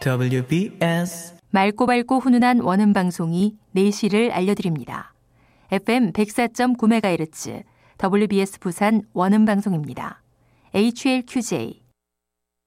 WBS 맑고 밝고 훈훈한 원음 방송이 4시를 알려드립니다. FM 104.9MHz WBS 부산 원음 방송입니다. HLQJ